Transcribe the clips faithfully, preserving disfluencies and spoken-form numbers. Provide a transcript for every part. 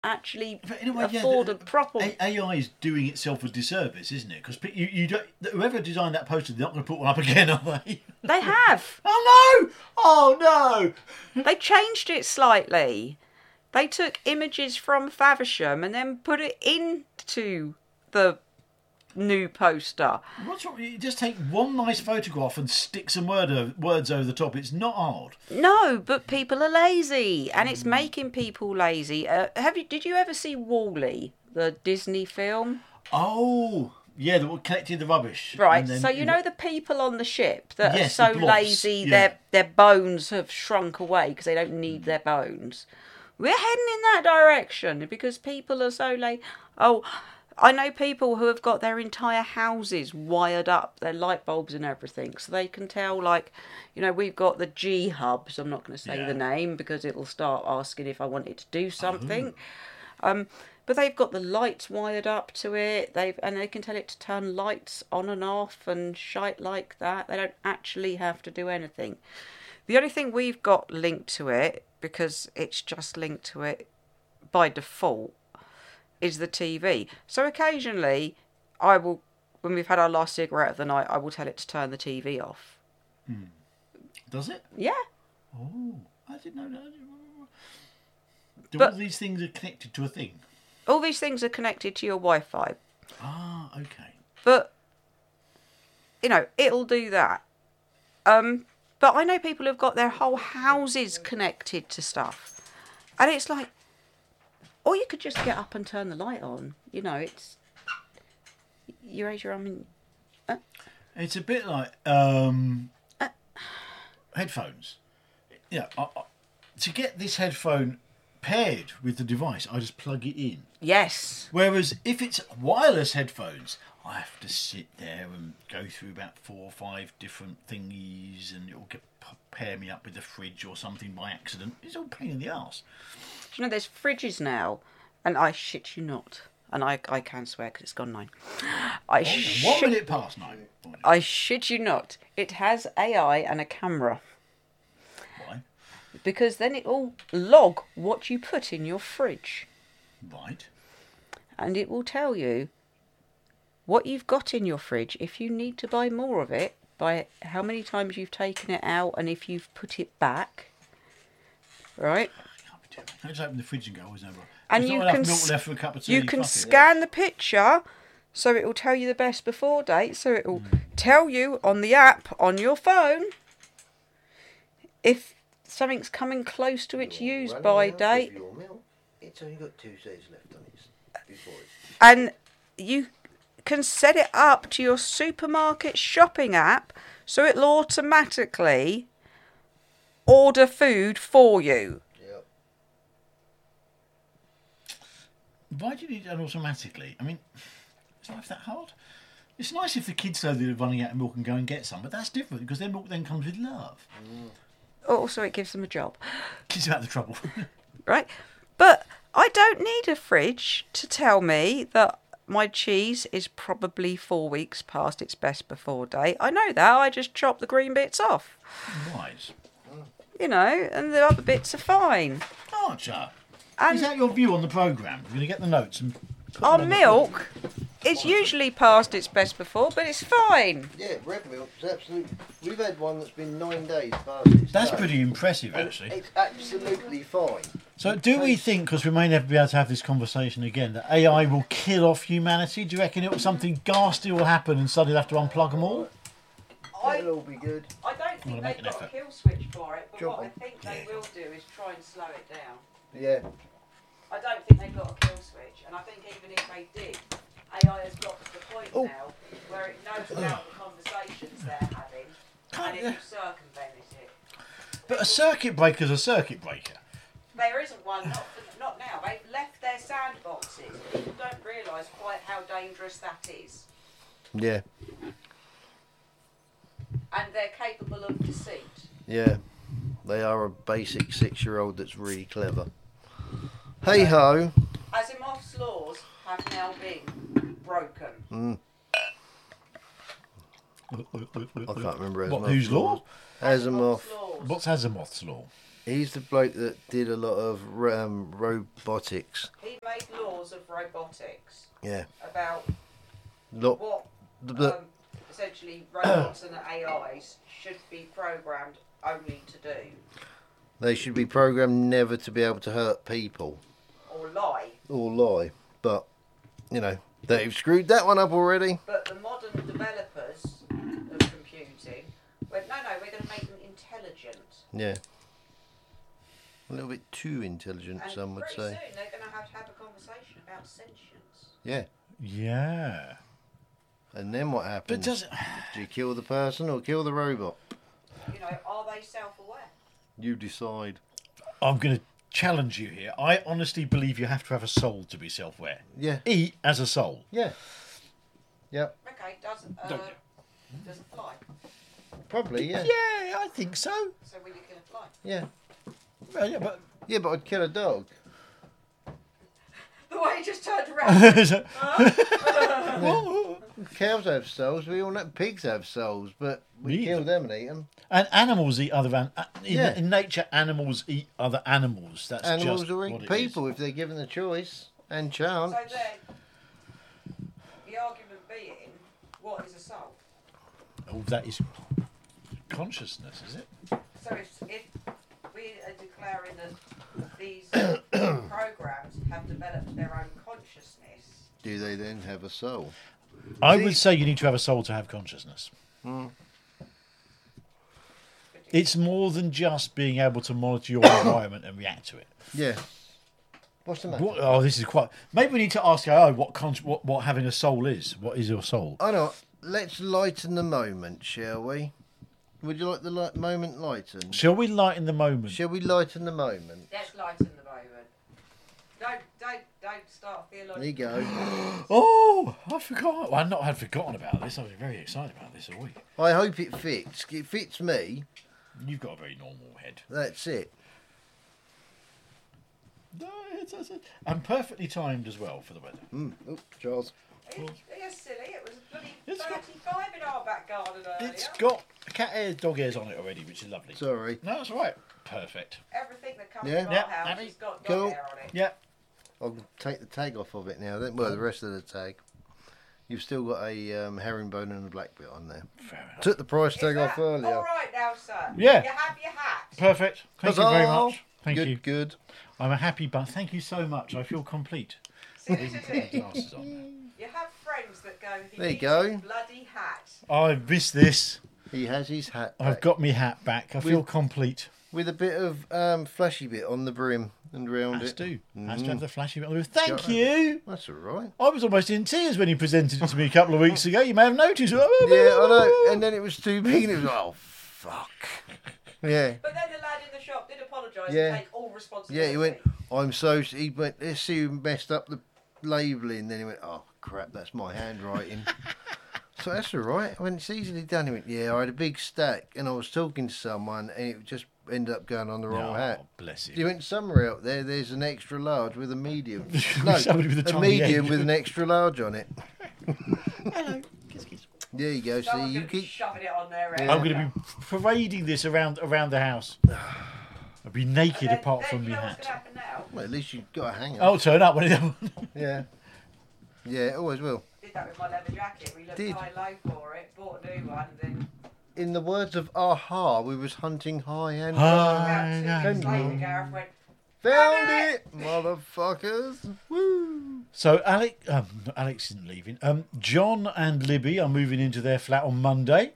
actually But in a way, yeah, afford the- a proper... A- AI is doing itself a disservice, isn't it? Because you, you don't, whoever designed that poster, they're not going to put one up again, are they? They have. Oh no! Oh no! They changed it slightly. They took images from Faversham and then put it into the new poster. What's wrong? You just take one nice photograph and stick some word over, words over the top. It's not hard. No, but people are lazy, and it's making people lazy. Uh, have you? Did you ever see Wall-E, the Disney film? Oh, yeah, they collected the rubbish. Right. And then- So you know the people on the ship that Yes, are the so blobs, lazy, yeah. their their bones have shrunk away because they don't need their bones. We're heading in that direction because people are so late. Oh, I know people who have got their entire houses wired up, their light bulbs and everything, so they can tell, like, you know, we've got the G hubs. I'm not going to say Yeah. the name because it'll start asking if I want it to do something. Oh. Um, but they've got the lights wired up to it. They've and they can tell it to turn lights on and off and shite like that. They don't actually have to do anything. The only thing we've got linked to it, because it's just linked to it by default, is the T V. So occasionally, I will, when we've had our last cigarette of the night, I will tell it to turn the T V off. Does it? Yeah. Oh, I didn't know that. Do But- all these things are connected to a thing? All these things are connected to your Wi-Fi. Ah, okay. But, you know, it'll do that. Um, but I know people who've got their whole houses connected to stuff. And it's like, or you could just get up and turn the light on. You know, it's... You raise your arm and... Uh, It's a bit like um, Uh. headphones. Yeah, I, I, to get this headphone paired with the device, I just plug it in. yes. Whereas if it's wireless headphones, I have to sit there and go through about four or five different thingies, and it'll get, pair me up with the fridge or something by accident. It's all a pain in the arse. Do you know, there's fridges now, and I shit you not. And I, I can swear because it's gone nine. I One shit, minute past nine. I shit you not. It has A I and a camera. Why? Because then it will log what you put in your fridge. Right. And it will tell you what you've got in your fridge, if you need to buy more of it, by how many times you've taken it out and if you've put it back. Right? Can't be doing it. I just open the fridge and go, oh, there's no more. And There's you not enough can milk s- left for a cup of tea. You can fuck it. scan the picture, so it will tell you the best before date. So it will tell you on the app on your phone if something's coming close to its You're use running by out of date, your milk. It's only got two days left on it before it's... and you can set it up to your supermarket shopping app, so it'll automatically order food for you. Yep. Why do you need that automatically? I mean, is life that hard? It's nice if the kids know they're running out of milk and go and get some, but that's different because their milk then comes with love. Also, it gives them a job, Kids are out of the trouble. right? But I don't need a fridge to tell me that my cheese is probably four weeks past its best before date. I know that. I just chop the green bits off, Wise. you know, and the other bits are fine. Archer, And is that your view on the programme? We're going to get the notes and put our them on the milk is usually past its best before, but it's fine. Yeah, red milk's absolutely... We've had one that's been nine days past its That's date, pretty impressive, and actually. It's absolutely fine. So, do we think, because we may never be able to have this conversation again, that A I will kill off humanity? Do you reckon it will, something ghastly will happen and suddenly they'll have to unplug them all? That'll all be good. I don't think they've got a kill switch for it, but Drop what I 'em. think they will do is try and slow it down. Yeah. I don't think they've got a kill switch, and I think even if they did, A I has got to the point Oh. now where it knows about the conversations they're having, Can't and it you- will circumvent it. But a circuit breaker's a circuit breaker. There isn't one, not, for, not now. They've left their sandboxes. People don't realise quite how dangerous that is. Yeah. And they're capable of deceit. Yeah. They are a basic six-year-old that's really clever. Hey ho. Asimov's laws have now been broken. Mm. I can't remember What, Asimov's whose law? Asimov. laws. What's Asimov's law? He's the bloke that did a lot of um, robotics. He made laws of robotics Yeah. about Lot. what The, the, um, essentially robots and A Is should be programmed only to do they should be programmed never to be able to hurt people or lie. or lie. But, you know, they've screwed that one up already. But the modern developers of computing went, no, no, we're going to make them intelligent. Yeah. A little bit too intelligent, And some would pretty say. soon they're going to have to have a conversation about sentience. Yeah. Yeah. And then what happens? But does it... Do you kill the person or kill the robot? You know, are they self-aware? You decide. I'm going to challenge you here. I honestly believe you have to have a soul to be self-aware. Yeah. E as a soul. Yeah. Yep. Okay, does, uh, Don't- does it fly? Probably, yeah. Yeah, I think so. So will you kill a fly? Yeah. Well, yeah, but... Yeah, but I'd kill a dog. The way he just turned around. So- Cows have souls. We all know pigs have souls, but we Me kill either. them and eat them. And animals eat other an- uh, in, Yeah. in nature. Animals eat other animals. That's Animals just will what eat it people if they're given the choice and chance. So then, the argument being, what is a soul? is. Oh, that is consciousness, is it? So if, if we are declaring that these programs have developed their own consciousness, Do they then have a soul? I See- would say you need to have a soul to have consciousness. It's more than just being able to monitor your environment and react to it. Yeah. What's the matter? What, oh, this is quite. Maybe we need to ask oh, what, con- what what having a soul is. What is your soul? I know. Let's lighten the moment, shall we? Would you like the light moment lightened? Shall we lighten the moment? Shall we lighten the moment? let's lighten the moment. Don't, don't, don't start theological. There you go. Oh, I forgot. Well, not had forgotten about this. I was very excited about this all week. I hope it fits. It fits me. You've got a very normal head. That's it. No, it's, it's, it's, and perfectly timed as well for the weather. Mm. Oh, Charles. Are you, are you silly? It was bloody It's got- thirty-five in our back garden earlier. It's got cat hairs, dog hairs on it already, which is lovely. Sorry. No, that's all right. Perfect. Everything that comes Yeah. from Yeah, our house Abby. has got dog Cool. hair on it. Yeah. I'll take the tag off of it now. Then, well, the rest of the tag. You've still got a um, herringbone and a black bit on there. Fair enough. Took the price Is tag that off earlier. all right now, sir? Yeah. You have your hat. Perfect. Thank you very Huzzah! much. Thank good, you. good. I'm a happy but thank you so much. I feel complete. See, this is it. Glasses on now. You have friends that go, he There you needs go. his bloody hat. I've missed this. He has his hat I've back got me hat back. I We- feel complete. with a bit of um, flashy bit on the brim and round Has it. to. Has Mm. to have the flashy bit. Thank Got you. That's all right. I was almost in tears when he presented it to me a couple of weeks ago. You may have noticed. Yeah, I know. And then it was too big. And it was like, oh fuck. Yeah. But then the lad in the shop did apologise Yeah. and take all responsibility. Yeah, he went, I'm so... He went, let's see who messed up the labelling. Then he went, oh, crap, that's my handwriting. So that's all right. I went, it's easily done. He went, yeah, I had a big stack and I was talking to someone and it just ended up going on the wrong Oh, hat. bless He you. went, somewhere out there, there's an extra large with a medium. No, Somebody with a a tiny medium head. with an extra large on it. Hello. Kiss, kiss. There you go. See, Someone's you gonna be keep... shoving it on their head. Yeah. I'm going to be parading this around around the house. I'll be naked Then- apart then from you my know what's hat. going to happen now? Well, at least you've got a hanger. I'll turn up when it. Yeah. Yeah, it always will. Did that with my leather jacket. We looked Did. high low for it, bought a new one, and then In the words of Aha, we was hunting high and Hi. about two weeks no. later, Gareth went, found it, motherfuckers. Woo. So Alex, um, not Alex isn't leaving. Um, John and Libby are moving into their flat on Monday.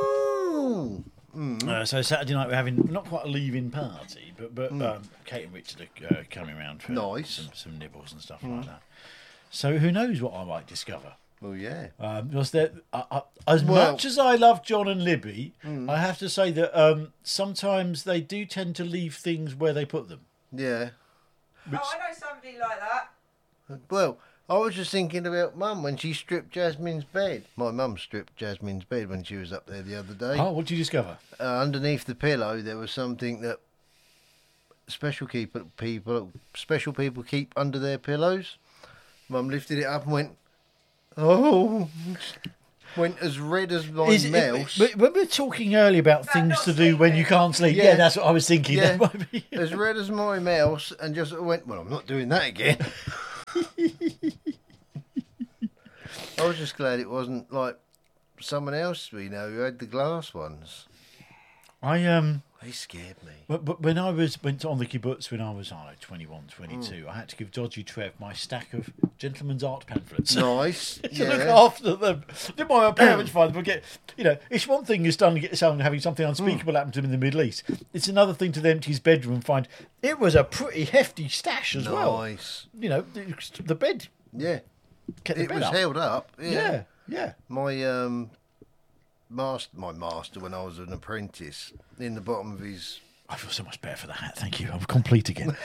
Ooh. Mm. Uh, so Saturday night we're having not quite a leaving party, but but um, Kate and Richard are uh, coming around for Nice. some, some nibbles and stuff like that. So who knows what I might discover? Well, yeah. Um, was there, uh, uh, as Well- much as I love John and Libby, I have to say that um, sometimes they do tend to leave things where they put them. Yeah. Which, "Oh, I know somebody like that." Well, I was just thinking about Mum when she stripped Jasmine's bed. My mum stripped Jasmine's bed when she was up there the other day. oh, what did you discover? Uh, underneath the pillow, there was something that special keep people, special people keep under their pillows. Mum lifted it up and went, "Oh!" went as red as my Is it- mouse. but when we were talking earlier about That things not to do when you sleeping? can't sleep, yeah, Yeah. that's what I was thinking. Yeah. That might be- as red as my mouse, and just went, well, I'm not doing that again. I was just glad it wasn't like someone else we know who had the glass ones. I um. They scared me. But, but when I was went on the kibbutz when I was I don't know, twenty-one, twenty-two, I had to give Dodgy Trev my stack of gentleman's art pamphlets. Nice. to yeah. look after them. Did my parents find them? Get, you know, it's one thing is done to get someone having something unspeakable happen to him in the Middle East. It's another thing to empty his bedroom and find it was a pretty hefty stash as well. Nice. You know, the, the bed Yeah. kept the It bed was up. held up. Yeah. Yeah, yeah. My um, master, my master, when I was an apprentice, in the bottom of his, I feel so much better for the hat. Thank you. I'm complete again.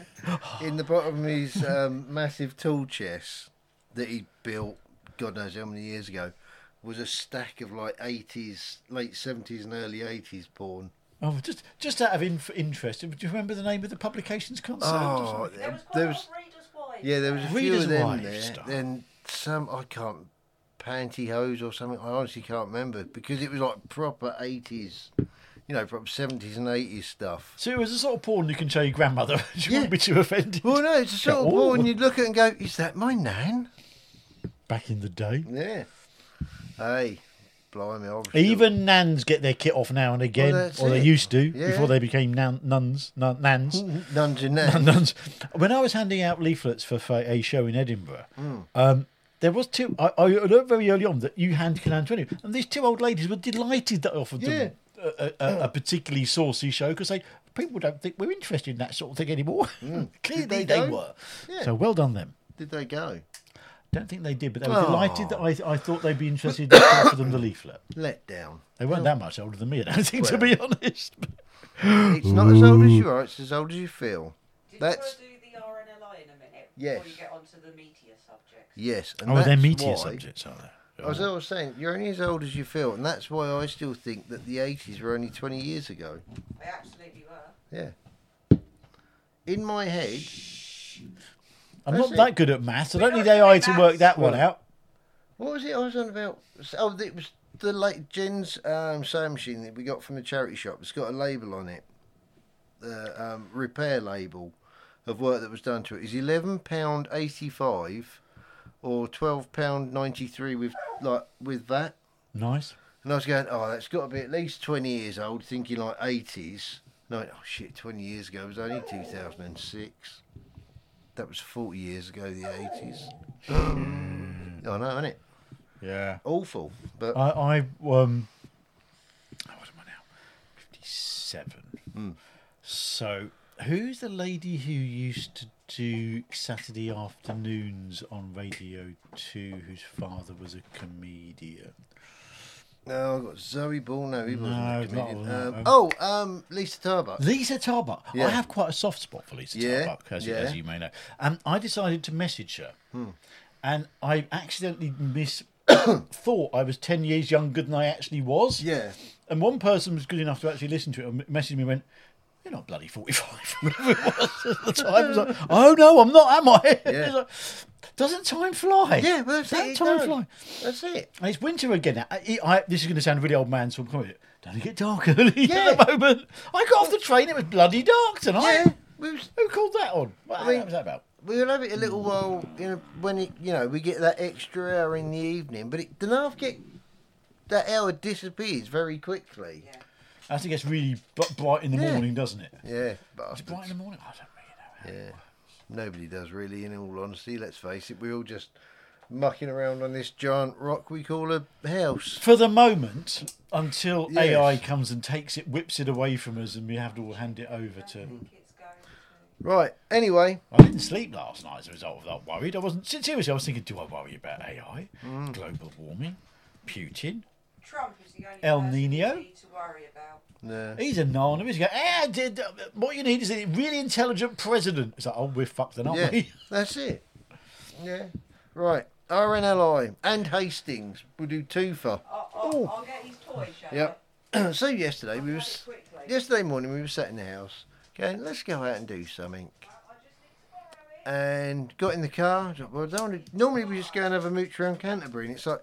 in the bottom of his um, massive tool chest that he built, God knows how many years ago, was a stack of like eighties, late seventies and early eighties porn. Oh, just just out of inf- interest, do you remember the name of the publications concerned? Oh, There was quite there a was, lot of Reader's Wives. yeah, there was a few Reader's of them Wives there. stuff. Then some, I can't, pantyhose or something. I honestly can't remember because it was like proper eighties, you know, proper seventies and eighties stuff. So it was a sort of porn you can show your grandmother. She Yeah. wouldn't be too offended. Well, no, it's a sort of Oh. porn. You'd look at it and go, "Is that my nan?" Back in the day. Yeah. Hey, blimey, I was still- Even nans get their kit off now and again, Well, that's or they it. used to Yeah. before they became nan- nuns, nun- nans. nuns and nans. nuns. When I was handing out leaflets for for a show in Edinburgh, Hmm. um, there was two. I, I learned very early on that you hand can hand to anyone, and these two old ladies were delighted that I offered them a, a, a particularly saucy show because they people don't think we're interested in that sort of thing anymore. Clearly, Hmm. they they, go? were. Yeah. So well done them. Did they go? Don't think they did, but they were Oh. delighted that I, I thought they'd be interested to offer them the leaflet. Let down. They weren't that much older than me, I don't think, to Well. be honest. It's not as old as you are, it's as old as you feel. Did That's- you want to do the R N L I in a minute? Yes. Before you get onto the meteor subjects. Yes. And Oh, they're that's meteor why- subjects, are they? As I was saying, you're only as old as you feel, and that's why I still think that the eighties were only twenty years ago. They absolutely were. Yeah. In my head, I'm That's not it. that good at maths. I don't We're need not A I doing to work that maths. one out. what was it I was on about? Oh, it was the late Jen's um, sewing machine that we got from the charity shop. It's got a label on it, the um, repair label of work that was done to it. Is eleven pound eighty five or twelve pound ninety three with like with that. Nice. And I was going, oh, that's got to be at least twenty years old, thinking like eighties. No, I went, oh shit, twenty years ago it was only two thousand six. That was forty years ago, the eighties. I know, innit? Yeah. Awful. But I, I um, what am I now? fifty-seven. Hmm. So, who's the lady who used to do Saturday afternoons on Radio two, whose father was a comedian? no, I've got Zoe Ball. No, he wasn't No, a comedian. not- um, no. oh, um, Lisa Tarbuck. Lisa Tarbuck. Yeah. I have quite a soft spot for Lisa Yeah, Tarbuck, as, you, yeah. as you may know. And I decided to message her. Hmm. And I accidentally mis thought I was ten years younger than I actually was. Yeah. And one person was good enough to actually listen to it and messaged me and went, "You're not bloody forty-five." Whatever it was at the time. I was like, "Oh, no, I'm not, am I?" Yeah. It's like, doesn't time fly? Yeah, well, that's Doesn't it. it time does. fly? That's it. And it's winter again. I, I, this is going to sound really old man, so I'm coming. Don't it get dark early Yeah. at the moment? I got off the train, it was bloody dark tonight. Yeah. We was, Who called that on? What mean- what was that about? we'll have it a little while, you know, when it, you know, we get that extra hour in the evening, but it, the half get that hour disappears very quickly. Yeah. I think it's really b- bright in the Yeah. morning, doesn't it? Yeah, Is it bastards. bright in the morning? I don't really know. Yeah, nobody does really. In all honesty, let's face it, we're all just mucking around on this giant rock we call a house. For the moment, until Yes. A I comes and takes it, whips it away from us, and we have to all hand it over to. I think it's going to. Right. Anyway, I didn't sleep last night as a result of that. Worried. I wasn't seriously. I was thinking, do I worry about A I, Mm. global warming, Putin? Trump is the only El person Nino? you need to worry about. no. He's a nana. He's going, eh, did, uh, what you need is a really intelligent president. It's like, oh, we're fucked then, aren't Yeah, we? that's it. Yeah. Right. R N L I and Hastings. We'll do two for. I'll, I'll, I'll get his toy, shall Yep. So yesterday I? we I'll was get it quickly. yesterday morning we were sat in the house going, let's go out and do something. I, I just need to borrow it. And got in the car. Well, I don't want to, normally we just go and have a mooch around Canterbury, and it's like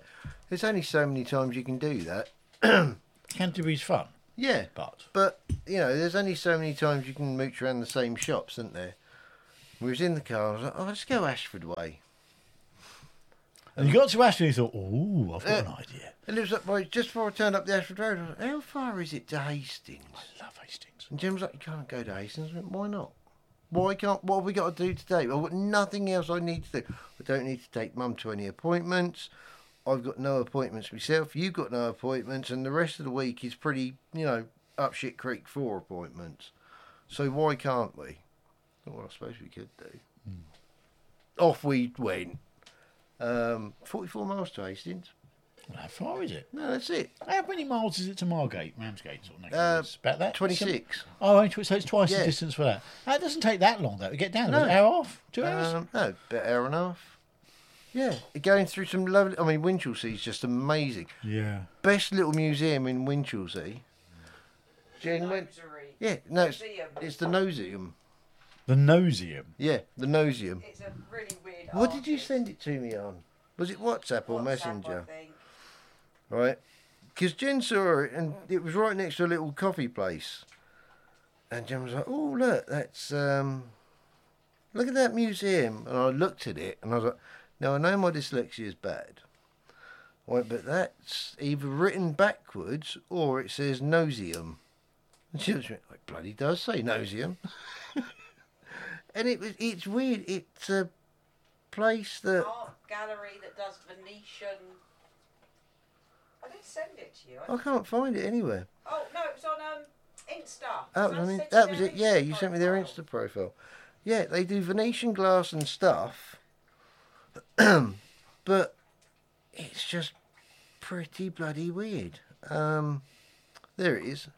There's only so many times you can do that. Canterbury's fun, Yeah, but but you know, there's only so many times you can mooch around the same shops, isn't there? We was in the car. I was like, "Oh, let's go Ashford way." and you got to Ashford and you thought, oh, I've got Uh, an idea. And it was like, right, just before I turned up the Ashford Road, I was like, "How far is it to Hastings?" I love Hastings. And Jim was like, "You can't go to Hastings." I went, "Why not? Why can't? What have we got to do today? I've got nothing else I need to do. I don't need to take Mum to any appointments. I've got no appointments myself. You've got no appointments, and the rest of the week is pretty, you know, up shit creek for appointments. So why can't we?" Well, I suppose we could do. Mm. Off we went. Um, forty-four miles to Hastings. Well, how far is it? No, that's it. How many miles is it to Margate, Ramsgate, sort of next Uh, to us? About that? twenty-six. Oh, ain't it? So it's twice Yeah. the distance for that. That doesn't take that long, though, to get down. No. No. An hour off? Two hours? Um, no, about an hour and a half. Yeah, going through some lovely. I mean, Winchelsea is just amazing. Yeah. Best little museum in Winchelsea. Jen went. Rosary. Yeah, no, it's, Museum. it's the Nosium. The Nosium. Yeah, the Nosium. It's a really weird. What did you artist. send it to me on? Was it WhatsApp or WhatsApp, Messenger? I think. Right, because Jen saw it and it was right next to a little coffee place, and Jen was like, "Oh, look, that's um, look at that museum." And I looked at it and I was like, "Now I know my dyslexia is bad." I went, "But that's either written backwards or it says Nosium." And she was like, "It bloody does say Nosium." And it was, it's weird. It's a place that Art gallery that does Venetian. I did send it to you. I- I can't find it anywhere. Oh no, it was on um Insta. That So was, I on in, sent you that their was it. Yeah, Insta you sent me their profile. Insta profile. Yeah, they do Venetian glass and stuff, but it's just pretty bloody weird. Um, there it is.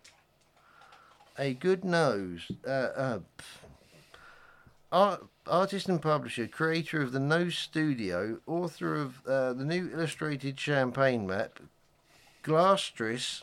A good nose. Uh, uh, pff. Art, artist and publisher, creator of the Nose Studio, author of uh, the new illustrated champagne map, Glastris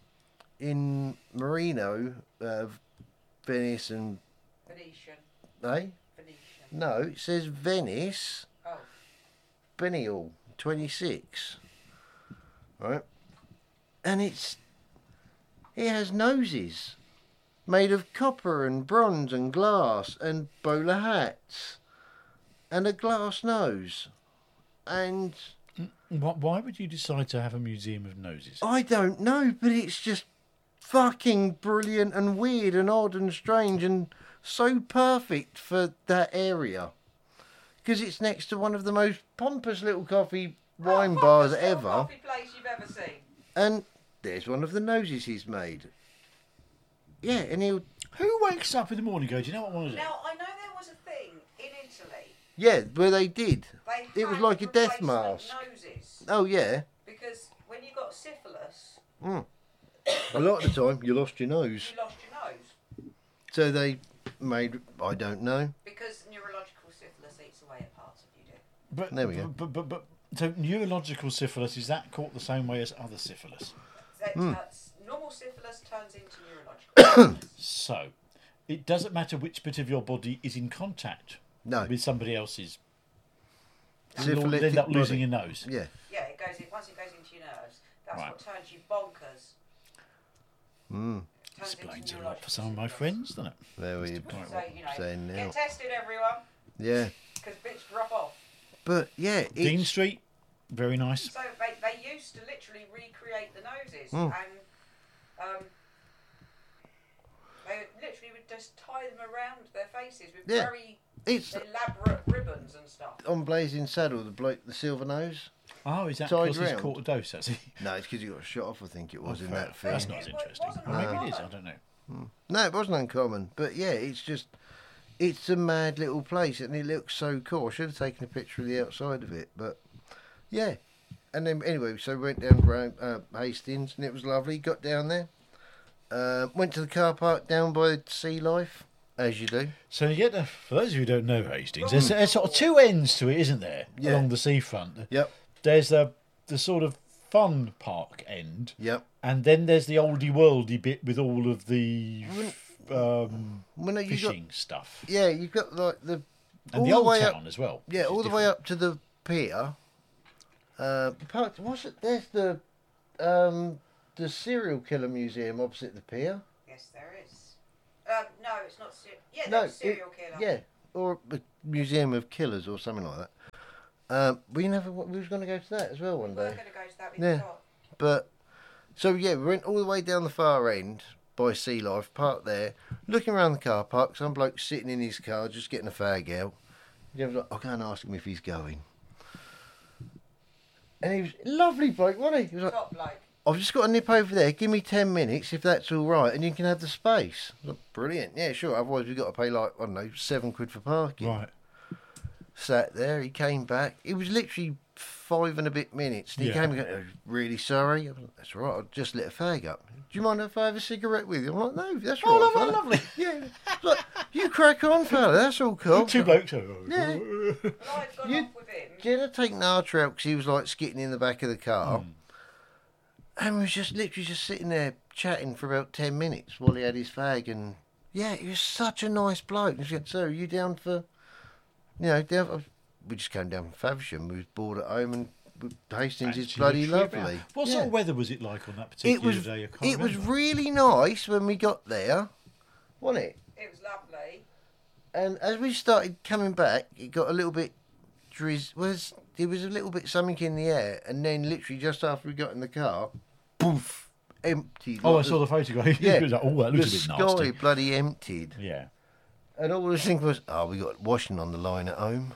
in Marino, uh, Venice and Venetian. eh? Venetian. No, it says Venice, Oh. Benial, twenty-six. Right? And it's, it has noses made of copper and bronze and glass and bowler hats and a glass nose. And Wh- Why would you decide to have a museum of noses? I don't know, but it's just fucking brilliant and weird and odd and strange and so perfect for that area. Because it's next to one of the most pompous little coffee wine Oh, bars hottest little ever. Coffee place you've ever seen. And there's one of the noses he's made. Yeah, and he'll... Who wakes up in the morning and goes, do you know what I want to do? Now I know there was a thing in Italy. Yeah, where they did. They It was had like a death replacement mask. Noses Oh, yeah. because when you got syphilis, Mm. A lot of the time, you lost your nose. you lost your nose So they made... I don't know. because neurological syphilis eats away at parts of you. Do. But, There we go. But, but, but, so neurological syphilis, is that caught the same way as other syphilis? That, Hmm. that's, normal syphilis turns into neurological syphilis. So, it doesn't matter which bit of your body is in contact No. with somebody else's. You'll Syphilitic end up losing body. your nose. Yeah. Yeah, it goes in, once it goes into your nerves, that's Right. what turns you bonkers. Mm. Turns into Explains a lot neurological for some of my syphilis. friends, doesn't it? There we So, you know, saying now. get tested, everyone, Yeah. because bits drop off. But, yeah, Dean it's... Street, very nice. So they, they used to literally recreate the noses, Mm. and um, they literally would just tie them around their faces with Yeah. very It's elaborate ribbons and stuff. on Blazing Saddle, the bloke, the silver nose. Oh, is that Tied because he's round. caught a dose, has he? No, it's because he got shot off, I think it was, Oh, in fair that enough. film. That's not as It interesting. wasn't Or maybe it is, uncommon. I don't know. No, it wasn't uncommon. But, yeah, it's just... It's a mad little place, and it looks so cool. I should have taken a picture of the outside of it, but... Yeah. And then, anyway, so we went down to uh, Hastings, and it was lovely. Got down there. Uh, went to the car park down by Sea Life, as you do. So you get the, for those of you who don't know Hastings, there's, there's sort of two ends to it, isn't there? Yeah. Along the seafront. Yep, There's the the sort of fun park end, yep. and then there's the oldie worldy bit with all of the um, Well, no, you got, fishing stuff, yeah, you've got like the and all the the old way town up, as well. yeah, which is all the way different. up to the pier. Uh, parked, what's it? There's the um, the serial killer museum opposite the pier. Yes, there is. Um, no, it's not. Ser- yeah, No, there's serial it- killer. Yeah, or a museum of killers or something like that. Um, we never. We was going to go to that as well one We were day. going to go to that. We Yeah. forgot. But so yeah, we went all the way down the far end by Sea Life, parked there, looking around the car park. Some bloke sitting in his car, just getting a fag out. You know, like, I'll go and ask him if he's going. And he was a lovely bloke, wasn't he? He was like, Top bloke. I've just got to nip over there. Give me ten minutes if that's all right, and you can have the space. I was like, brilliant. Yeah, sure. Otherwise, we've got to pay like I don't know, seven quid for parking. Right. Sat there. He came back. It was literally five and a bit minutes. And he Yeah. came and go, really sorry. I was like, that's all right. I just lit a fag up. Do you mind if I have a cigarette with you? I'm like, no, that's all Oh, right. lovely, fella." lovely. Yeah. It's like, you crack on, fella. That's all cool. Two blokes. Yeah. Well, I'd gone You- off with him. Jenna taken Archer out because he was like skitting in the back of the car. Hmm. And we was just literally just sitting there chatting for about ten minutes while he had his fag. And yeah, he was such a nice bloke. And she said, so are you down for, you know, down for, we just came down from Faversham. We was bored at home and Hastings is Fancy bloody a trip lovely. out. What Yeah. sort of weather was it like on that particular It was, day? I can't it was remember. really nice when we got there, wasn't it? It was lovely. And as we started coming back, it got a little bit drizz. Was it was a little bit something in the air, and then literally just after we got in the car, poof, empty. Oh, I Like saw the photograph. Yeah. It was like, oh, that the looks a bit sky nasty. bloody emptied, Yeah. and all I was thinking was, oh, we got washing on the line at home,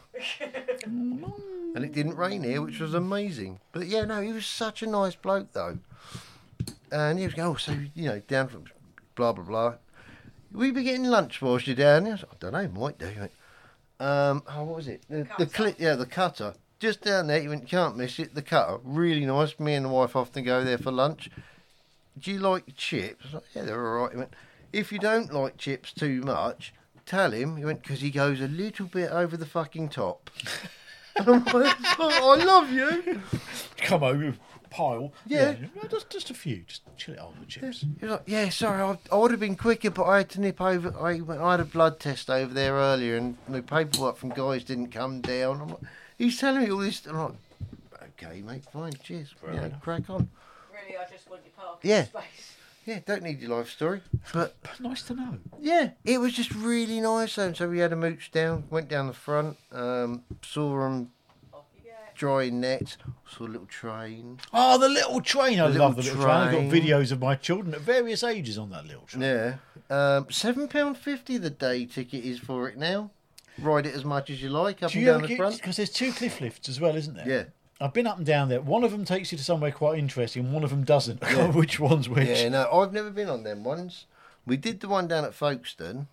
and it didn't rain here, which was amazing. But yeah, no, he was such a nice bloke though, and he was going, oh, so you know, down from blah blah blah. We be getting lunch whilst you're down there. I, said, I don't know, might do. He went, um, oh, what was it? The, the Cutter. clip, yeah, the cutter. Just down there, you went, can't miss it. The cutter, really nice. Me and the wife often go there for lunch. Do you like chips? I was like, yeah, they're all right. He went, if you don't like chips too much, tell him. He went, because he goes a little bit over the fucking top. And I'm like, oh, I love you. Come over, pile. Yeah. No, just, just a few. Just chill it on with chips. He was like, yeah, sorry, I, I would have been quicker, but I had to nip over. I, went, I had a blood test over there earlier, and the paperwork from guys didn't come down. I'm like, he's telling me all this. I'm like, okay, mate, fine, cheers. Fair You know, enough. crack on. Really, I just want your parking Yeah. space. Yeah, don't need your life story. But Nice to know. yeah, it was just really nice. And so we had a mooch down, went down the front, um, saw them Off you go. drying nets, saw a little train. Oh, the little train. I The love the little little train. I've got train. videos of my children at various ages on that little train. Yeah, um, seven pound fifty the day ticket is for it now. Ride it as much as you like up Do and you down ever the get, front. because there's two cliff lifts as well, isn't there? Yeah. I've been up and down there. One of them takes you to somewhere quite interesting, and one of them doesn't. I can't remember which one's which. Yeah, no, I've never been on them ones. We did the one down at Folkestone.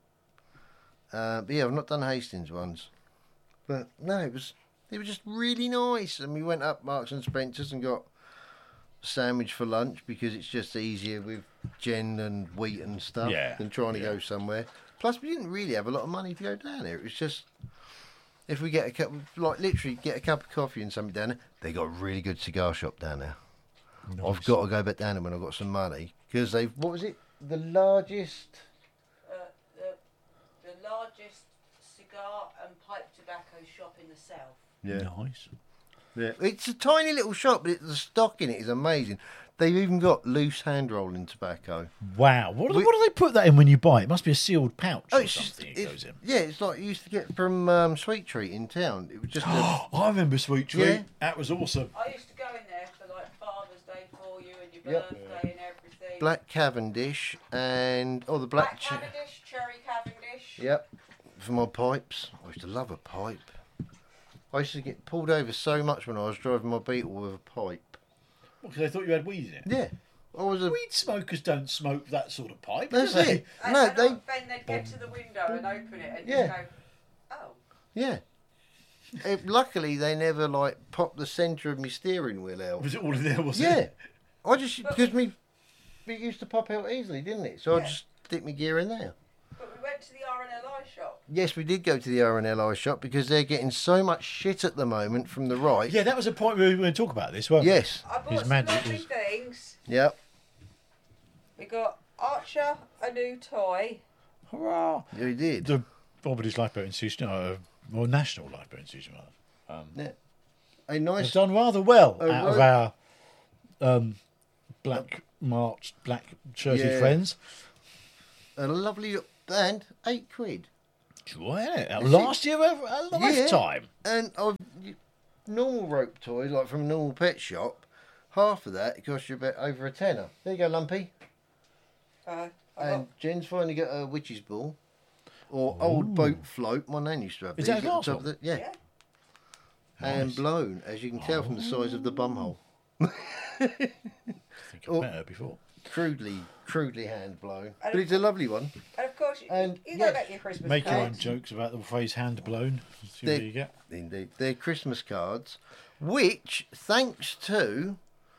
Uh, but yeah, I've not done Hastings ones. But no, it was it was just really nice. And we went up Marks and Spencer's and got a sandwich for lunch because it's just easier with Jen and wheat and stuff Yeah, than trying to yeah. go somewhere. Plus, we didn't really have a lot of money to go down there. It was just if we get a cup, like literally get a cup of coffee and something down there. They got a really good cigar shop down there. I've got to go back down there when I've got some money because they've what was it the largest Uh, the, the largest cigar and pipe tobacco shop in the south. Nice. yeah it's a tiny little shop but it, the stock in it is amazing. They've even got loose hand rolling tobacco. Wow. What, do- We- what do they put that in when you buy it? It must be a sealed pouch Oh, or it's just something it it's- goes in. yeah it's like you used to get from um, Sweet Treat in town. It was just a, I remember Sweet Treat. Yeah. That was awesome. I used to go in there for like Father's Day for you and your Yep. birthday and everything. black Cavendish and oh the black, Black ch- Cavendish, cherry Cavendish. yep for my pipes. I used to love a pipe. I used to get pulled over so much when I was driving my Beetle with a pipe. Because they thought you had weed in it. Yeah, I was a. Weed smokers don't smoke that sort of pipe. That's do they? it. And, No, and they. then they'd get to the window and open it and Yeah. just go, oh. Yeah. Eh, luckily, they never like popped the centre of my steering wheel out. Was it all in there? Was Yeah, it? I just because me it used to pop out easily, didn't it? So I Yeah. just stick my gear in there. But we went to the R and L I shop. Yes, we did go to the R and L I shop because they're getting so much shit at the moment from the right. Yeah, that was a point where we were going to talk about this, weren't we? Yes. I bought His some magic lovely is- things. Yep. We got Archer, a new toy. Hurrah! Yeah, we did. The Bobody's Lifeboat Institution, uh, well, National Lifeboat Institution, rather. Um, Yeah. a Has nice done rather well A out of ro- our um, black marched, black shirted Yeah. friends. a lovely and eight quid. Sure, yeah. That Is last year, a, a lifetime. And I've you- normal rope toys like from a normal pet shop. Half of that it costs you about over a tenner. There you go, Lumpy. Uh, I And got, Jen's finally got a witch's ball or old boat float. My nan used to have Is these that a at the glass top of one? the, yeah. yeah. And Nice. blown, as you can tell from the size of the bumhole. I think I've Oh. met her before. Crudely, crudely hand blown. And But it's a lovely one. And of course, you, And, you yes, don't get your Christmas Make your own cards. jokes about the phrase hand blown. See They- what you get. Indeed. They're Christmas cards, which, thanks to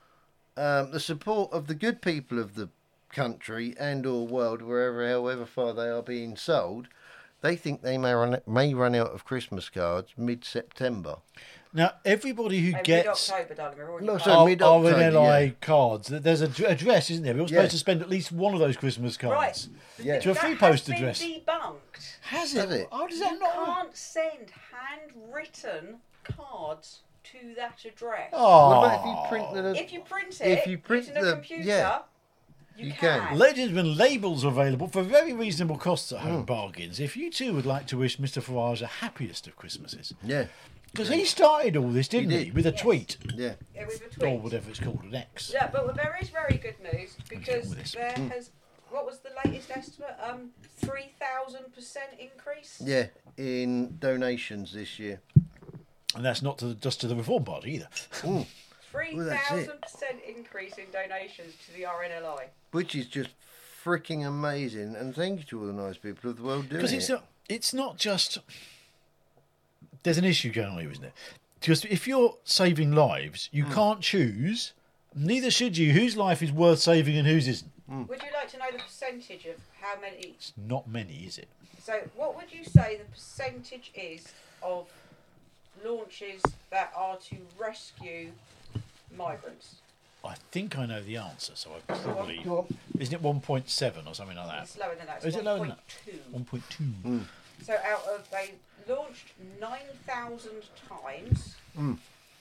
um, the support of the good people of the country and or world, wherever, however far they are being sold, they think they may run, may run out of Christmas cards mid-September. Now, everybody who Uh, gets mid-October, darling. We're already No, past- so R- mid-October, R N L I yeah. cards, th- there's a d- address, isn't there? We're all Yeah. supposed to spend at least one of those Christmas cards. Right. Yeah. To a That free has post been address. debunked. Has Has it? it? How does that You not? can't send handwritten cards to that address. Oh. What about if you print the... If you print it If you print using a the- computer, yeah, you, you can. can. Ladies and gentlemen, labels are available for very reasonable costs at Hmm. Home Bargains. If you too would like to wish Mister Farage the happiest of Christmases. Yeah, Because he started all this, didn't he? did. With a Yes. tweet. yeah. Yeah, with a Or tweet. whatever it's called, an X. Yeah, but there is very good news because with this. there Hmm. has. What was the latest estimate? Um, three thousand percent increase. Yeah, in donations this year. And that's not to the, just to the Reform Party either. Three Well, that's thousand percent increase in donations to the R N L I. Which is just freaking amazing. And thank you to all the nice people of the world doing Because it. it's not, it's not just... There's an issue going on here, isn't it? Because if you're saving lives, you can't choose, neither should you, whose life is worth saving and whose isn't. Would you like to know the percentage of how many? It's not many, is it? So, what would you say the percentage is of launches that are to rescue migrants? I think I know the answer, so I probably... Go on. Isn't it one point seven or something like that? It's lower than that. It's Is it lower than one point two. one point two. So, out of they launched nine thousand times. Mm.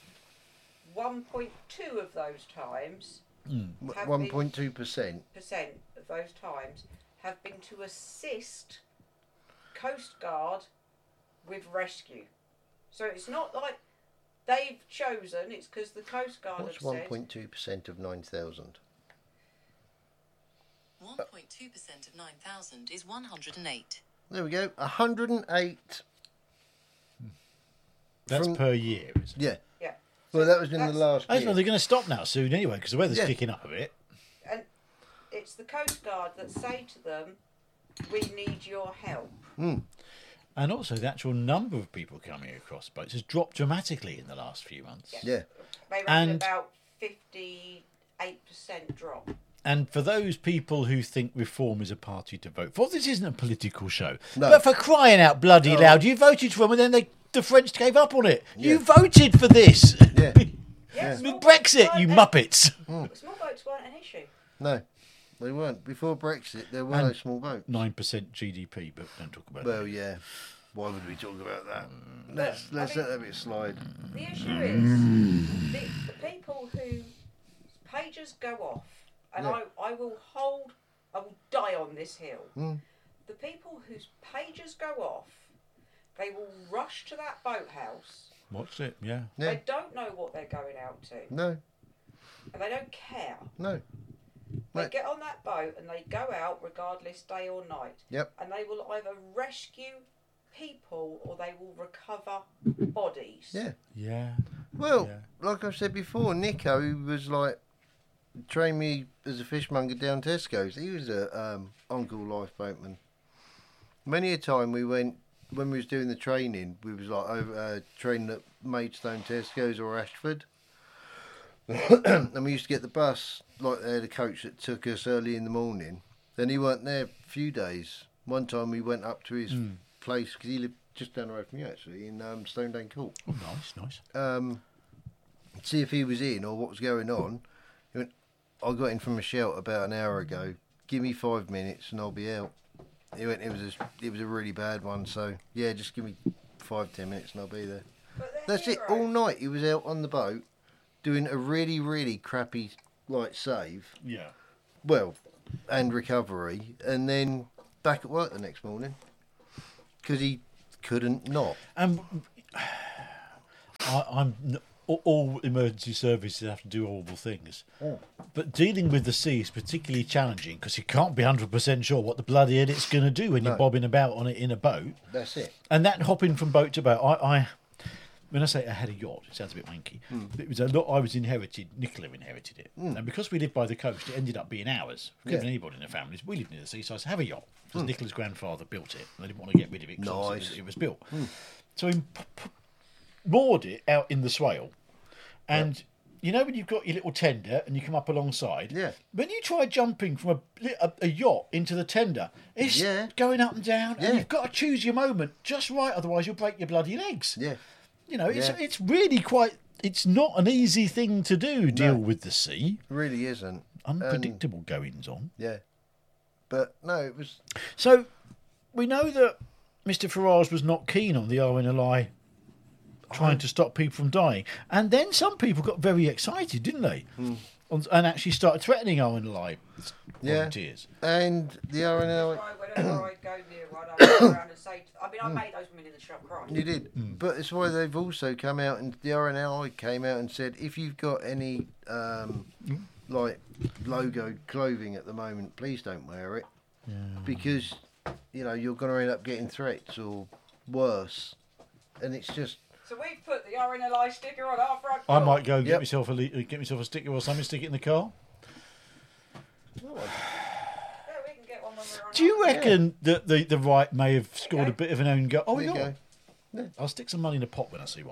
one point two of those times have One been- point two percent. percent of those times have been to assist Coast Guard with rescue. So it's not like they've chosen, it's because the Coast Guard What's have one said. point two percent of nine thousand? one point two percent of nine thousand is one hundred eight. There we go. one hundred eight. That's From- per year, isn't it? Yeah. Yeah. Well, that was in the that's- last I know year. they're going to stop now soon anyway, because the weather's Yeah. kicking up a bit. And it's the Coast Guard that say to them, we need your help. And also, the actual number of people coming across boats has dropped dramatically in the last few months. Yeah. They reckon And- about fifty-eight percent drop. And for those people who think Reform is a party to vote for, this isn't a political show. No. But for crying out bloody No. loud, you voted for them and then they, the French gave up on it. You Yeah. voted for this. Yeah. Yeah, With small Brexit, boats you weren't- muppets. Small boats weren't an issue. No, they weren't. Before Brexit, there were And- no small boats. nine percent G D P, but don't talk about Well, that. yeah. Why would we talk about that? Let's let's I mean- let that bit slide. The issue is the, the people who pages go off, and Yeah. I, I will hold, I will die on this hill. Mm. The people whose pages go off, they will rush to that boathouse. Watch it, yeah. Yeah. They don't know what they're going out to, No, and they don't care. no. They Right. get on that boat and they go out regardless day or night. Yep. And they will either rescue people or they will recover bodies. Yeah. Yeah. Well, Yeah. like I've said before, Nico, who was like trained me as a fishmonger down Tesco's. He was a um, on-call lifeboatman. Many a time we went when we was doing the training. We was like over uh, training at Maidstone, Tesco's, or Ashford, and we used to get the bus. Like they had a coach that took us early in the morning. Then he weren't there a few days. One time we went up to his place because he lived just down the road from you, actually, in um, Stonedane Court. Oh, nice, nice. Um, see if he was in or what was going on. He went, I got in from a shout about an hour ago. Give me five minutes and I'll be out. He went, it was a, it was a really bad one, so yeah, just give me five, ten minutes and I'll be there. But there That's it. All night he was out on the boat doing a really, really crappy like save. Yeah. Well, and recovery, and then back at work the next morning because he couldn't not. And I, I'm n- all- all emergency services have to do horrible things, but dealing with the sea is particularly challenging because you can't be hundred percent sure what the bloody hell it's going to do when you're No. bobbing about on it in a boat. That's it. And that hopping from boat to boat, I, I when I say I had a yacht, it sounds a bit wanky. It was a lot I was inherited. Nicola inherited it, and because we lived by the coast, it ended up being ours. We couldn't Yeah. anybody in the families. We lived near the sea, so I said, have a yacht because Nicola's grandfather built it. And they didn't want to get rid of it because Nice. it was built. So he p- p- moored it out in the swale, and. You know when you've got your little tender and you come up alongside? Yeah. When you try jumping from a, a, a yacht into the tender, it's Yeah. going up and down, Yeah. and you've got to choose your moment just right, otherwise you'll break your bloody legs. Yeah. You know, it's Yeah. it's really quite. It's not an easy thing to do. Deal No. with the sea, Really isn't. unpredictable goings on. Yeah. But no, it was. So we know that Mister Farage was not keen on the R N L I trying to stop people from dying, and then some people got very excited, didn't they? On- And actually started threatening R N L I Yeah. volunteers. And the R N L I. Right, whenever I go near one, I go around and say, I mean, I made those women in the shop cry. You did, but it's why they've also come out and the R N L I came out and said if you've got any um, like logoed clothing at the moment, please don't wear it because you know you're going to end up getting threats or worse, and it's just So we've put the R N L I sticker on our front I door. might go and get Yep. myself a le- get myself a sticker or something, stick it in the car. Yeah, we can get one when we're on Do you our- reckon that the, the right may have scored a bit of an own goal? Oh, there we you got go. one. I'll stick some money in a pot when I see one.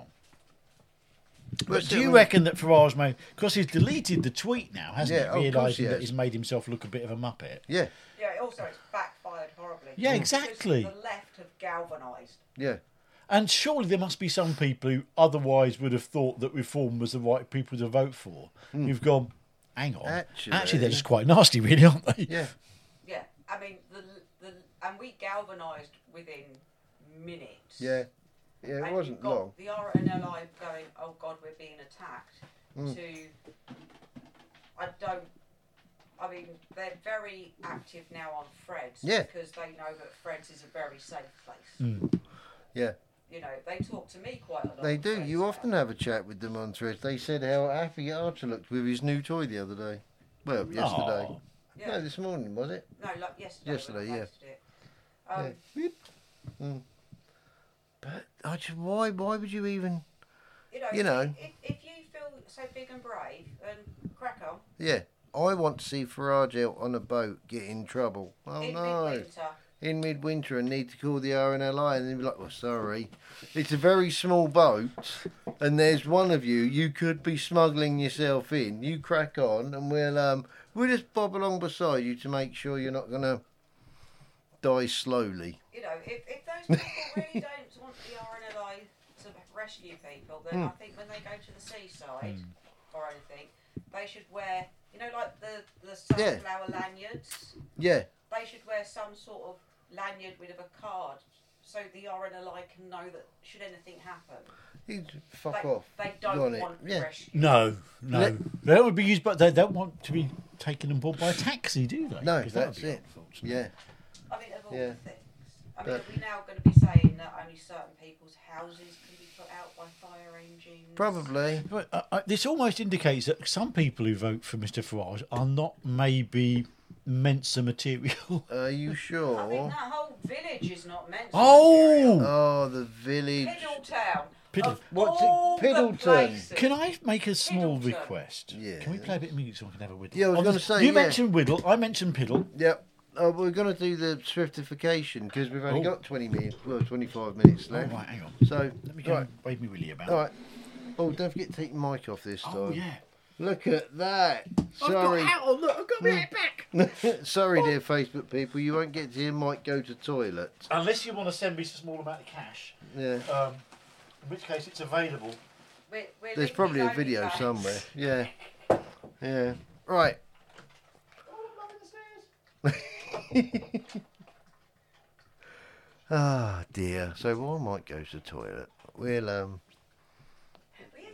But But do still, you reckon that Farage may, because he's deleted the tweet now, hasn't Yeah, he? oh, of course Realising he that has. he's made himself look a bit of a muppet. Yeah, Yeah, also it's backfired horribly. Yeah, Because exactly. The left have galvanised. yeah, And surely there must be some people who otherwise would have thought that Reform was the right people to vote for, who've gone, hang on, Actually- actually they're just quite nasty, really, aren't they? yeah. Yeah, I mean, the the and we galvanised within minutes. Yeah, yeah, it And wasn't you've got long. the R N L I going, oh God, we're being attacked. Mm. To, I don't. I mean, they're very active now on Fred's Yeah. because they know that Fred's is a very safe place. Mm. Yeah, You know, they talk to me quite a lot. they on do. Threads You now. often have a chat with them on Threads. They said how happy Archer looked with his new toy the other day. Well, yesterday. Aw. Yeah. No, this morning was it? No, like yesterday. Yesterday, when I yeah. posted It. Um, Yeah. Mm. But I just why why would you even? You know, You know. If, if you feel so big and brave, then crack on. Yeah, I want to see Farage out on a boat get in trouble. Oh in no, midwinter. in midwinter and need to call the R N L I and they'd be like, well, sorry, it's a very small boat and there's one of you. You could be smuggling yourself in. You crack on and we'll um we'll just bob along beside you to make sure you're not gonna die slowly. You know, if, if those people really don't want the R N L I to rescue people, then Hmm. I think when they go to the seaside or anything, they should wear, you know, like the, the Yeah. sunflower lanyards. Yeah, They should wear some sort of lanyard with a card so the R N L I can know that should anything happen, you fuck they, off. they Go on don't it. want Yeah. rescue. No, no. Let- They don't want to be used, but they don't want to be taken on board by a taxi, do they? No, 'Cause that would that's be it. unfortunate. Yeah, I mean, of all Yeah. the things. I mean, But- are we now going to be saying that only certain people's houses can be put out by fire engines? probably. But uh, uh, this almost indicates that some people who vote for Mister Farage are not maybe Mensa material. Are you I mean, sure? that whole village is not meant to. Oh! Oh, the village. Piddletown. Piddle- Of what's it? all the Piddleton. places. Can I make a small Piddleton. request? Yeah. Can we play a bit of music so I can have a whittle? Yeah, I was On gonna the- say, You yeah. mentioned whittle, I mentioned piddle. Yep. Oh, we're going to do the Swiftification because we've only Oh. got twenty minutes, well, twenty-five minutes Oh, left. right, hang on. So, Let me go right. and wave me willy about. All right. Oh, don't forget to take the mic off this time. Oh, yeah. Look at that. I've Sorry. got, oh, look, I've got my hat back. Sorry, dear Facebook people. You won't get to hear Mike go to toilet. Unless you want to send me a small amount of cash, Yeah. um, in which case it's available. We're, we're There's linking probably a only video back. somewhere. Yeah. Yeah. Right. Ah, dear. So while Mike goes to the toilet, we'll um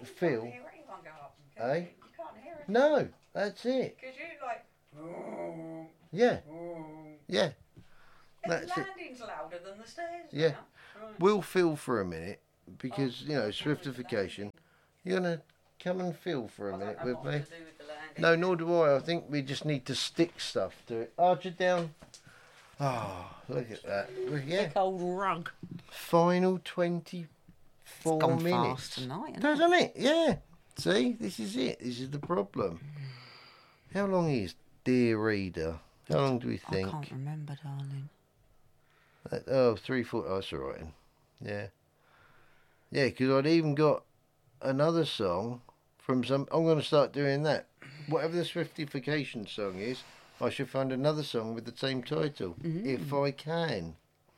Phil. You can't hear anyone go up and kill Eh? you. You can't hear it. No, that's it. Because you like. Yeah, yeah. The That's it. landing's louder than the stairs. Yeah. Now. Right. We'll feel for a minute because you know certification. You're gonna come and feel for a I don't minute know with what me. to do with the landing. No, nor do I. I think we just need to stick stuff to it. Archer down. Oh, look at that. Well, yeah. Big old rug. Final twenty-four It's gone minutes. fast tonight, hasn't it? Doesn't it? Yeah. See, this is it. This is the problem. How long is Dear Reader? How long do we I think? can't remember, darling. That, oh, three, four. Oh, that's all right. Then. Yeah. Yeah, because I'd even got another song from some. I'm going to start doing that. Whatever the Swiftification song is, I should find another song with the same title, Mm. if I can.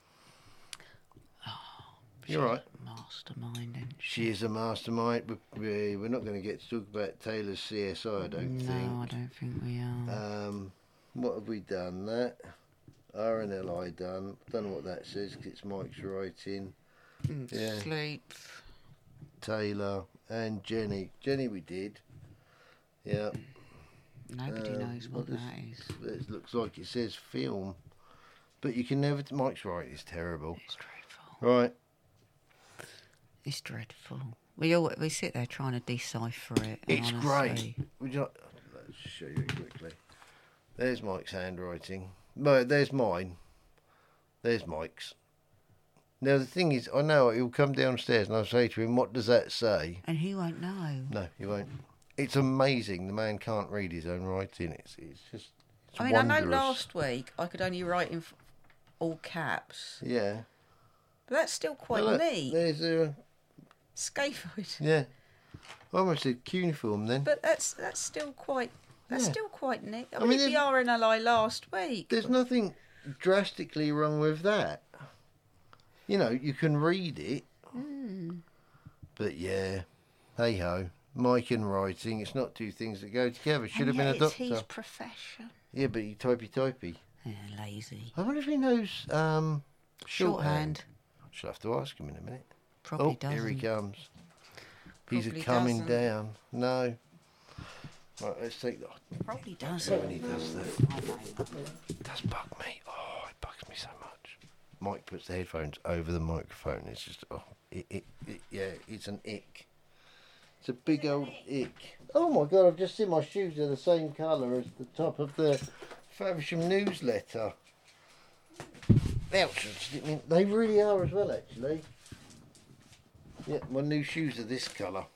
You're right. Masterminding. She is a mastermind. We- We're not going to get to talk about Taylor's C S I, I don't no, think. I don't think we are. Um, what have we done? That R N L I done. Don't know what that says 'cause it's Mike's writing. yeah. Sleep. Taylor and Jenny. Jenny, we did. Yeah. Nobody Um, knows what what that is. It looks like it says film, but you can never. Mike's right. It's terrible. It's dreadful. Right. It's dreadful. We all we sit there trying to decipher it. It's honestly. great. Would you like, let's show you it quickly. There's Mike's handwriting. No, there's mine. There's Mike's. Now the thing is, I know he'll come downstairs and I'll say to him, "What does that say?" And he won't know. No, he won't. It's amazing. The man can't read his own writing. It's it's just. It's I mean, I wondrous. know last week I could only write in f- all caps, Yeah. but that's still quite Well, look, neat. There's a Scaphoid. yeah. I almost said cuneiform then. But that's that's still quite that's Yeah. still quite neat. I, I mean, mean, it's the there's- R N L I last week. There's nothing drastically wrong with that. You know, you can read it. Mm. But yeah, hey ho. Mike and writing, it's not two things that go together. Should And have been yet a it's doctor. his profession. Yeah, but he typey typey. Yeah, lazy. I wonder if he knows um, shorthand. Shorthand. Shall have to ask him in a minute. Probably oh, doesn't. here he comes. He's a Probably coming doesn't. down. No. Right, let's take that. Probably So doesn't. when he does that, I know. it does bug me. Oh, it bugs me so much. Mike puts the headphones over the microphone. It's just, oh, it, it, it yeah, it's an ick. It's a big old ick. Oh my God, I've just seen my shoes are the same colour as the top of the Faversham newsletter. Ouch, I just didn't mean, they really are as well, actually. Yeah, my new shoes are this colour.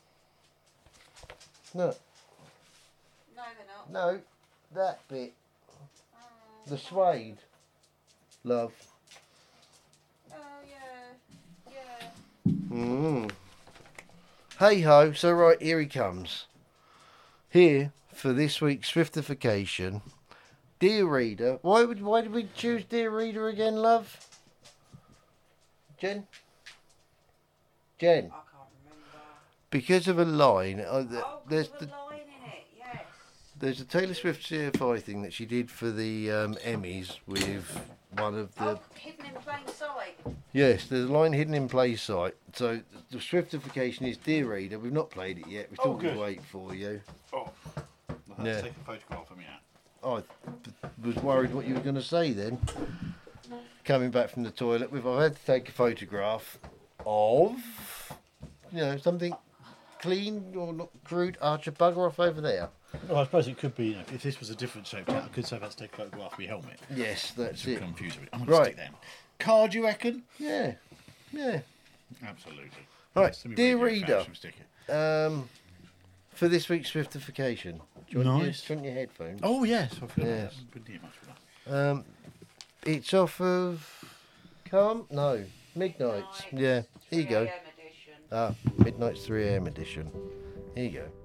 No, No, they're not. no, that bit. The suede. Love. Oh yeah, yeah. Mm. Hey ho, so right, here he comes. Here, for this week's Swiftification, Dear Reader. Why would why did we choose Dear Reader again, love? Jen? Jen. I can't remember. Because of a line. Uh, th- Oh, there's there's the, a line in it. Yes. there's a Taylor Swift C F I thing that she did for the um, Emmys with one of the. Oh, hidden in plain sight. Yes, there's a line hidden in plain sight. So the Swiftification is Dear Reader. We've not played it yet. We Oh, thought we'd good. wait for you. Oh, I Yeah. had to take a photograph of me out. I was worried what you were going to say then. Coming back from the toilet, with I had to take a photograph of, you know, something clean or not crude. Archer, bugger off over there. Well, I suppose it could be, you know, if this was a different shape, I could say I've had to take a photograph of your helmet. Yes, that's To it. confuse it. I'm going to Right. stick them. Card, you reckon? Yeah, yeah. Absolutely. Right, Semi dear radio reader. fashion sticker. Um, for this week's Swiftification, do you want, Nice. your, do you want your headphones? Oh, yes. I feel Yes. like I wouldn't need much for that. Um, it's off of Calm. No, Midnight's. Yeah, here you go. three A M edition. Ah, Midnight's three a m edition. Here you go.